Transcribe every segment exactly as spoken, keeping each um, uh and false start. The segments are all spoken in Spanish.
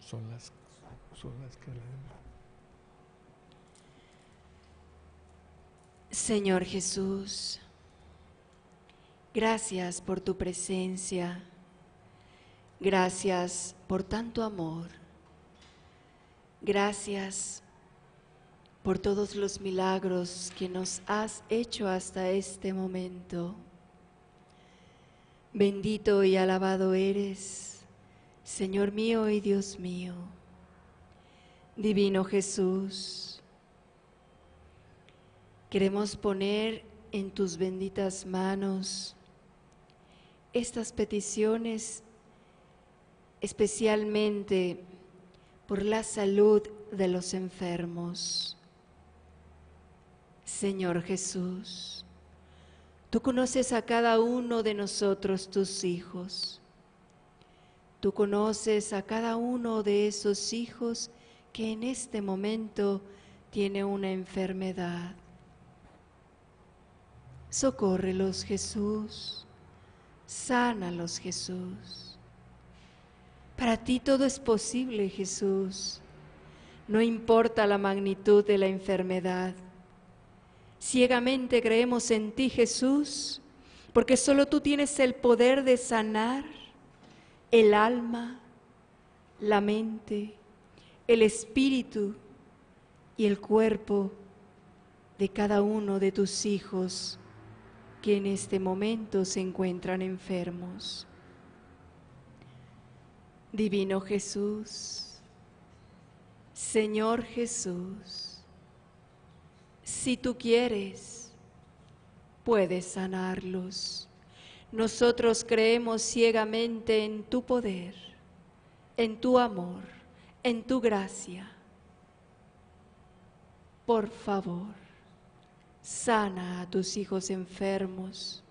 son las, son las que leemos. Señor Jesús, gracias por tu presencia, gracias por tanto amor, gracias por todos los milagros que nos has hecho hasta este momento. Bendito y alabado eres, Señor mío y Dios mío. Divino Jesús, queremos poner en tus benditas manos estas peticiones, especialmente por la salud de los enfermos. Señor Jesús, tú conoces a cada uno de nosotros, tus hijos. Tú conoces a cada uno de esos hijos que en este momento tiene una enfermedad. Socórrelos, Jesús. Sánalos, Jesús. Para ti todo es posible, Jesús. No importa la magnitud de la enfermedad. Ciegamente creemos en ti, Jesús, porque solo tú tienes el poder de sanar el alma, la mente, el espíritu y el cuerpo de cada uno de tus hijos que en este momento se encuentran enfermos. Divino Jesús, Señor Jesús, si tú quieres, puedes sanarlos. Nosotros creemos ciegamente en tu poder, en tu amor, en tu gracia. Por favor, sana a tus hijos enfermos.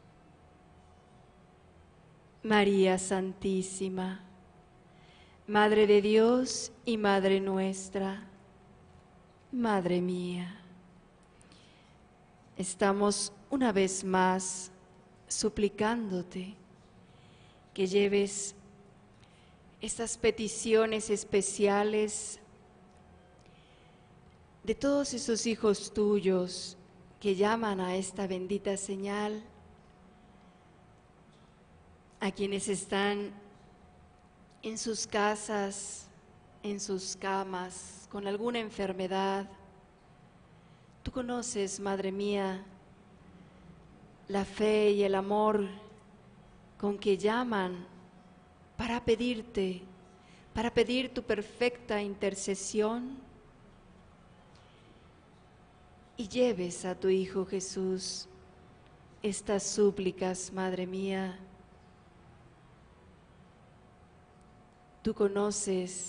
María Santísima, Madre de Dios y Madre nuestra, Madre mía, estamos una vez más suplicándote que lleves estas peticiones especiales de todos esos hijos tuyos que llaman a esta bendita señal, a quienes están en sus casas, en sus camas, con alguna enfermedad. Tú conoces, Madre mía, la fe y el amor con que llaman para pedirte, para pedir tu perfecta intercesión, y lleves a tu Hijo Jesús estas súplicas, Madre mía. Tú conoces